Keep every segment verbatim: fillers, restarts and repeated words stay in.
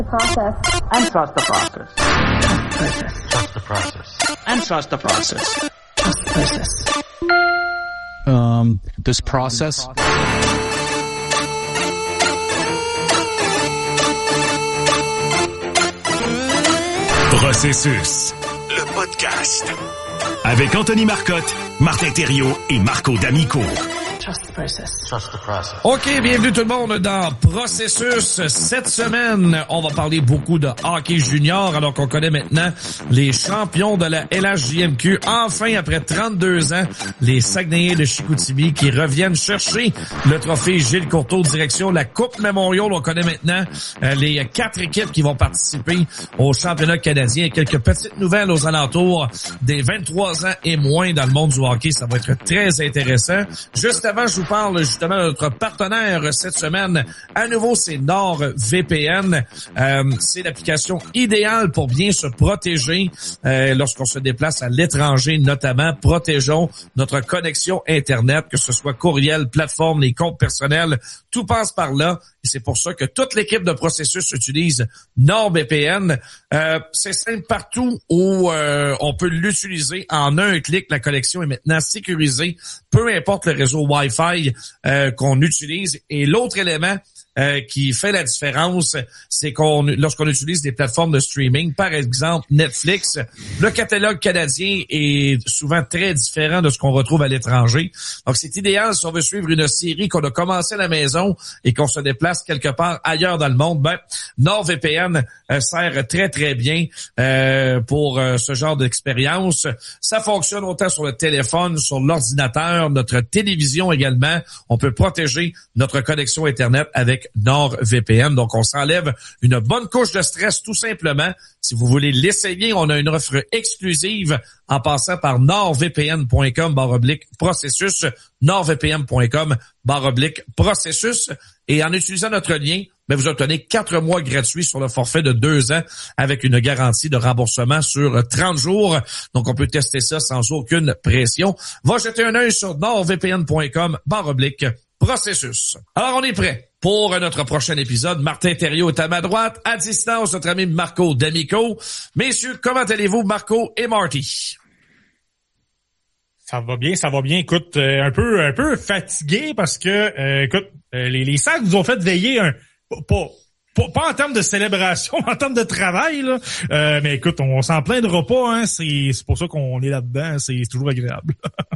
Process. And trust the process. Trust the process. And trust the process. Trust the process. Um, this process. Processus, le podcast. Avec Anthony Marcotte, Martin Thériault et Marco D'Amico. Trust the process. Trust the process. OK, bienvenue tout le monde dans Processus. Cette semaine, on va parler beaucoup de hockey junior, alors qu'on connaît maintenant les champions de la L H J M Q. Enfin, après trente-deux ans, les Saguenayens de Chicoutimi qui reviennent chercher le trophée Gilles Courteau, direction la Coupe Memorial. On connaît maintenant euh, les quatre équipes qui vont participer au championnat canadien. Quelques petites nouvelles aux alentours des vingt-trois ans et moins dans le monde du hockey. Ça va être très intéressant. Juste avant, je vous parle justement de notre partenaire cette semaine. À nouveau, c'est NordVPN. Euh, c'est l'application idéale pour bien se protéger euh, lorsqu'on se déplace à l'étranger, notamment. Protégeons notre connexion Internet, que ce soit courriel, plateforme, les comptes personnels. Tout passe par là. Et c'est pour ça que toute l'équipe de Processus utilise NordVPN. Euh, c'est simple partout où euh, on peut l'utiliser. En un clic, la connexion est maintenant sécurisée, peu importe le réseau Wi-Fi euh, qu'on utilise. Et l'autre élément Euh, qui fait la différence, c'est qu'on lorsqu'on utilise des plateformes de streaming, par exemple Netflix, le catalogue canadien est souvent très différent de ce qu'on retrouve à l'étranger. Donc, c'est idéal si on veut suivre une série qu'on a commencé à la maison et qu'on se déplace quelque part ailleurs dans le monde. Ben, NordVPN euh, sert très, très bien euh, pour euh, ce genre d'expérience. Ça fonctionne autant sur le téléphone, sur l'ordinateur, notre télévision également. On peut protéger notre connexion Internet avec NordVPN. Donc, on s'enlève une bonne couche de stress tout simplement. Si vous voulez l'essayer, on a une offre exclusive en passant par nordvpn.com barre oblique processus, nordvpn.com barre oblique processus. Et en utilisant notre lien, ben vous obtenez quatre mois gratuits sur le forfait de deux ans avec une garantie de remboursement sur trente jours. Donc, on peut tester ça sans aucune pression. Va jeter un œil sur nordvpn.com barre oblique processus. Alors, on est prêt pour notre prochain épisode. Martin Thériault est à ma droite. À distance, notre ami Marco D'Amico. Messieurs, comment allez-vous, Marco et Marty? Ça va bien, ça va bien. Écoute, euh, un peu un peu fatigué parce que, euh, écoute, euh, les, les Sags nous ont fait veiller un... Pas, pas, pas en termes de célébration, en termes de travail, là. Euh, mais écoute, on, on s'en plaindra pas, hein. C'est, c'est pour ça qu'on est là-dedans. C'est, c'est toujours agréable.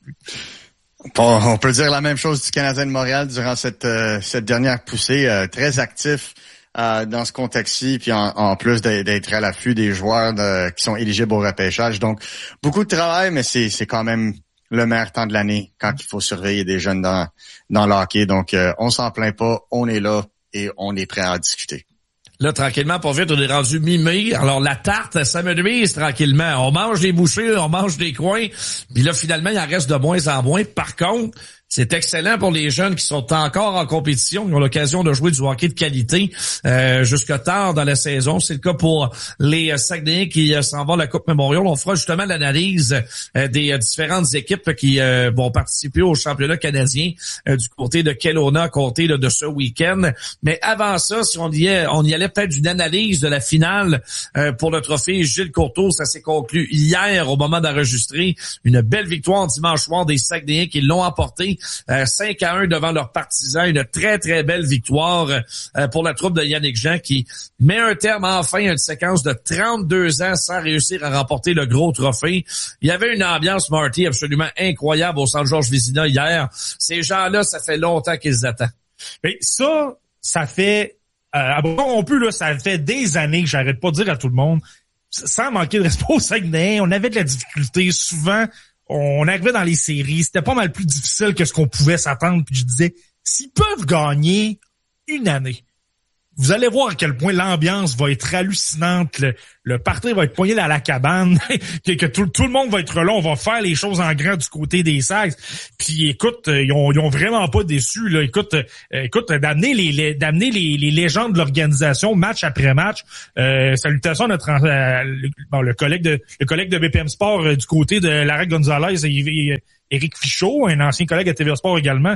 Bon, on peut dire la même chose du Canadien de Montréal durant cette euh, cette dernière poussée, euh, très actif euh, dans ce contexte-ci, puis en, en plus d'être à l'affût des joueurs de, qui sont éligibles au repêchage. Donc, beaucoup de travail, mais c'est c'est quand même le meilleur temps de l'année quand il faut surveiller des jeunes dans dans le hockey. Donc, euh, on s'en plaint pas, on est là et on est prêt à discuter. Là, tranquillement, pas vite, on est rendu mi-mai. Alors, la tarte, ça me nuise tranquillement. On mange des bouchées, on mange des coins. Puis là, finalement, il en reste de moins en moins. Par contre, c'est excellent pour les jeunes qui sont encore en compétition, qui ont l'occasion de jouer du hockey de qualité euh, jusque tard dans la saison. C'est le cas pour les Saguenayens qui euh, s'en vont à la Coupe Memorial. On fera justement l'analyse euh, des euh, différentes équipes qui euh, vont participer au championnat canadien euh, du côté de Kelowna, à côté là, de ce week-end. Mais avant ça, si on y, est, on y allait peut-être d'une analyse de la finale euh, pour le trophée Gilles Courteau, ça s'est conclu hier au moment d'enregistrer. Une belle victoire dimanche soir des Saguenayens qui l'ont emporté. Euh, cinq à un devant leurs partisans. Une très, très belle victoire euh, pour la troupe de Yannick Jean qui met un terme enfin à une séquence de trente-deux ans sans réussir à remporter le gros trophée. Il y avait une ambiance, Marty, absolument incroyable au Centre Georges Vézina hier. Ces gens-là, ça fait longtemps qu'ils attendent. Mais ça, ça fait... Euh, à bon on peut, là, ça fait des années que j'arrête pas de dire à tout le monde, sans manquer de respect au Saguenay, on avait de la difficulté souvent. On arrivait dans les séries, c'était pas mal plus difficile que ce qu'on pouvait s'attendre. Puis je disais, s'ils peuvent gagner une année, vous allez voir à quel point l'ambiance va être hallucinante, le, le party va être poigné dans la cabane, que, que tout, tout le monde va être là, on va faire les choses en grand du côté des Sags. Puis écoute, ils ont, ils ont vraiment pas déçu. Là. Écoute, euh, écoute, d'amener les, les d'amener les, les légendes de l'organisation match après match. Euh, salutations à notre euh, le, bon, le collègue de le collègue de B P M Sport euh, du côté de Larry Gonzalez et, et Éric Fichaud, un ancien collègue à T V A Sport également,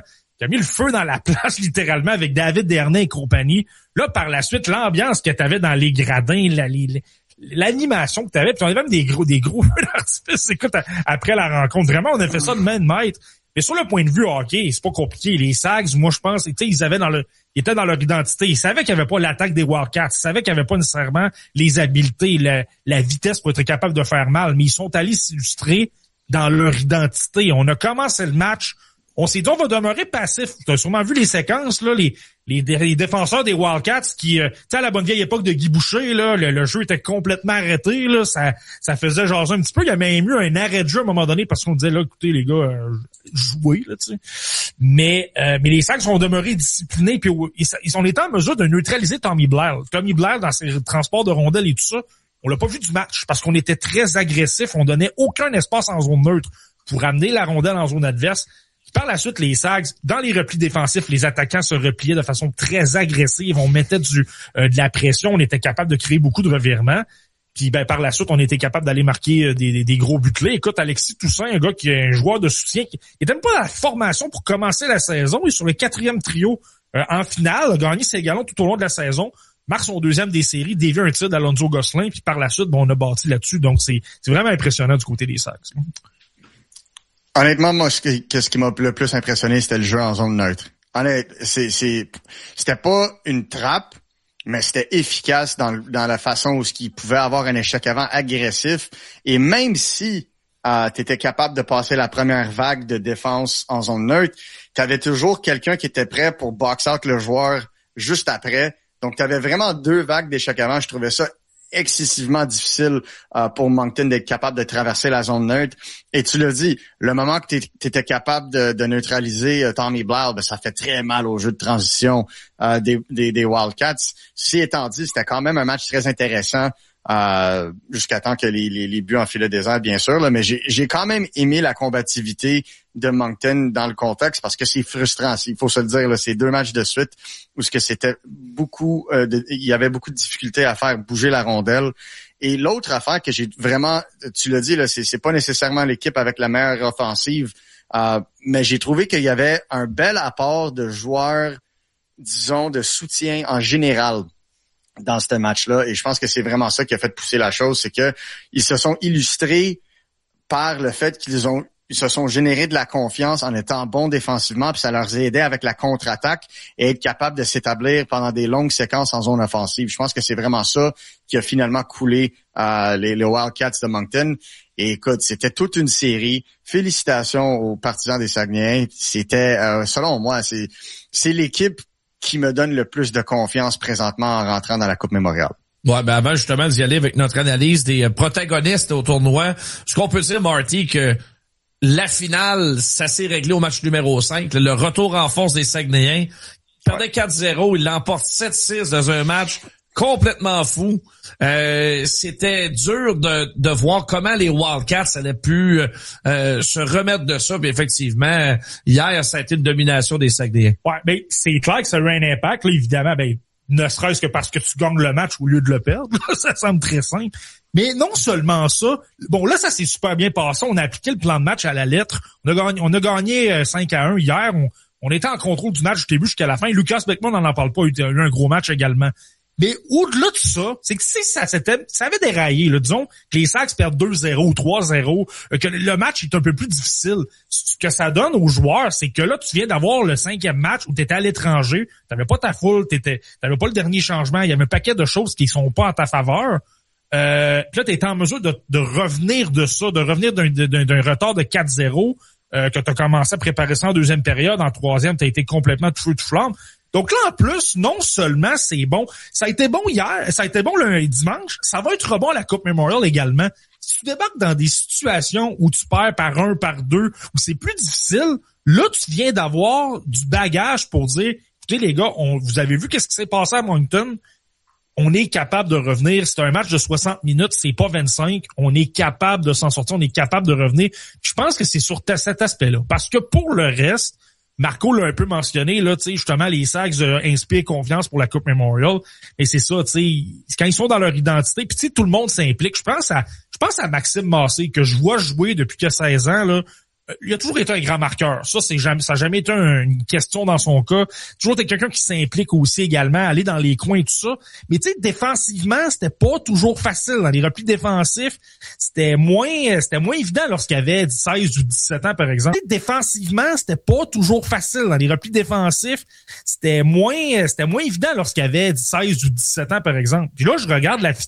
qui a mis le feu dans la place littéralement avec David Dernay et compagnie. Là, par la suite, l'ambiance que t'avais dans les gradins, la, les, l'animation que t'avais, puis on avait même des gros, des gros feux d'artifice. Écoute, après la rencontre, vraiment, on a fait ça de main de maître. Mais sur le point de vue hockey, c'est pas compliqué. Les Sags, moi, je pense, tu sais, ils avaient dans le, ils étaient dans leur identité. Ils savaient qu'il n'y avait pas l'attaque des Wildcats. Ils savaient qu'il n'y avait pas nécessairement les habiletés, la, la vitesse pour être capable de faire mal. Mais ils sont allés s'illustrer dans leur identité. On a commencé le match. On s'est dit, on va demeurer passif. Tu as sûrement vu les séquences, là, les, les, les défenseurs des Wildcats qui, euh, tu sais, à la bonne vieille époque de Guy Boucher, là, le, le jeu était complètement arrêté, là, ça, ça faisait jaser un petit peu. Il y a même eu un arrêt de jeu à un moment donné parce qu'on disait, là, écoutez, les gars, euh, jouez, là, tu sais. Mais, euh, mais les Sags sont demeurés disciplinés puis ils, ils ont été en mesure de neutraliser Tommy Blair. Tommy Blair, dans ses transports de rondelles et tout ça, on l'a pas vu du match parce qu'on était très agressif. On donnait aucun espace en zone neutre pour amener la rondelle en zone adverse. Par la suite, les Sags, dans les replis défensifs, les attaquants se repliaient de façon très agressive. On mettait du euh, de la pression. On était capable de créer beaucoup de revirements. Puis ben par la suite, on était capable d'aller marquer des, des, des gros buts clés. Écoute, Alexis Toussaint, un gars qui est un joueur de soutien, qui était même pas dans la formation pour commencer la saison. Il est sur le quatrième trio euh, en finale, a gagné ses galons tout au long de la saison. Marque son deuxième des séries, dévie un tir d'Alonso Gosselin. Puis par la suite, bon, on a bâti là-dessus. Donc c'est, c'est vraiment impressionnant du côté des Sags. Honnêtement, moi, ce qui, ce qui m'a le plus impressionné, c'était le jeu en zone neutre. Honnêtement, c'est, c'est, c'était pas une trappe, mais c'était efficace dans, dans la façon où ce qu'il pouvait avoir un échec avant agressif. Et même si euh, tu étais capable de passer la première vague de défense en zone neutre, tu avais toujours quelqu'un qui était prêt pour box out le joueur juste après. Donc, tu avais vraiment deux vagues d'échecs avant. Je trouvais ça excessivement difficile euh, pour Moncton d'être capable de traverser la zone neutre. Et tu l'as dit, le moment que tu étais capable de, de neutraliser euh, Tommy Blair, ben, ça fait très mal au jeu de transition euh, des, des, des Wildcats. Ceci étant dit, c'était quand même un match très intéressant euh, jusqu'à temps que les, les, les buts enfilaient le désert, bien sûr. Là, mais j'ai, j'ai quand même aimé la combativité de Moncton dans le contexte parce que c'est frustrant. Il faut se le dire, là, c'est deux matchs de suite où ce que c'était beaucoup, euh, de, il y avait beaucoup de difficultés à faire bouger la rondelle. Et l'autre affaire que j'ai vraiment, tu l'as dit, là, c'est, c'est pas nécessairement l'équipe avec la meilleure offensive, euh, mais j'ai trouvé qu'il y avait un bel apport de joueurs, disons, de soutien en général dans ce match-là. Et je pense que c'est vraiment ça qui a fait pousser la chose, c'est que ils se sont illustrés par le fait qu'ils ont ils se sont générés de la confiance en étant bons défensivement, puis ça leur a aidé avec la contre-attaque et être capable de s'établir pendant des longues séquences en zone offensive. Je pense que c'est vraiment ça qui a finalement coulé euh, les, les Wildcats de Moncton. Et écoute, c'était toute une série. Félicitations aux partisans des Saguenayens. C'était, euh, selon moi, c'est c'est l'équipe qui me donne le plus de confiance présentement en rentrant dans la Coupe Mémorial. Ouais, ben avant justement d'y aller avec notre analyse des protagonistes au tournoi, ce qu'on peut dire, Marty, que la finale, ça s'est réglé au match numéro cinq. Le retour en force des Saguenayens. Ils perdaient quatre zéro. Ils l'emportent sept six dans un match complètement fou. Euh, c'était dur de, de voir comment les Wildcats allaient pu euh, se remettre de ça. Puis effectivement, hier, ça a été une domination des Saguenayens. Ouais, mais c'est clair que ça a eu un impact. Là, évidemment, ben ne serait-ce que parce que tu gagnes le match au lieu de le perdre. Ça semble très simple. Mais non seulement ça, bon là, ça s'est super bien passé. On a appliqué le plan de match à la lettre. On a gagné, on a gagné cinq à un hier. On, on était en contrôle du match du début jusqu'à la fin. Lucas Beckman, on n'en parle pas, il a eu un gros match également. Mais au-delà de ça, c'est que si ça s'était, ça avait déraillé, là, disons que les Sags perdent deux zéro ou trois zéro, que le match est un peu plus difficile. Ce que ça donne aux joueurs, c'est que là, tu viens d'avoir le cinquième match où tu étais à l'étranger, t'avais pas ta foule, t'étais, t'avais pas le dernier changement, il y avait un paquet de choses qui sont pas en ta faveur. Euh, puis là, t'es en mesure de, de revenir de ça, de revenir d'un, d'un, d'un retard de quatre zéro, euh, que t'as commencé à préparer ça en deuxième période, en troisième, t'as été complètement tout feu tout flamme. Donc là, en plus, non seulement c'est bon, ça a été bon hier, ça a été bon le dimanche, ça va être bon à la Coupe Memorial également. Si tu débarques dans des situations où tu perds par un, par deux, où c'est plus difficile, là, tu viens d'avoir du bagage pour dire, écoutez les gars, on, vous avez vu qu'est-ce qui s'est passé à Moncton? On est capable de revenir. C'est un match de soixante minutes, c'est pas vingt-cinq. On est capable de s'en sortir, on est capable de revenir. Je pense que c'est sur cet aspect-là. Parce que pour le reste, Marco l'a un peu mentionné, là, tu sais, justement, les Sags euh, inspirent confiance pour la Coupe Memorial. Et c'est ça, tu sais, quand ils sont dans leur identité, puis tu sais, tout le monde s'implique. Je pense à, je pense à Maxime Massé, que je vois jouer depuis que seize ans, là. il a toujours été un grand marqueur. Ça, c'est jamais, ça n'a jamais été un, une question dans son cas. Toujours été quelqu'un qui s'implique aussi également, aller dans les coins et tout ça. Mais tu sais, défensivement, c'était pas toujours facile. Dans les replis défensifs, c'était moins, c'était moins évident lorsqu'il avait seize ou dix-sept ans, par exemple. Défensivement, c'était pas toujours facile. Dans les replis défensifs, c'était moins, c'était moins évident lorsqu'il avait seize ou dix-sept ans, par exemple. Puis là, je regarde la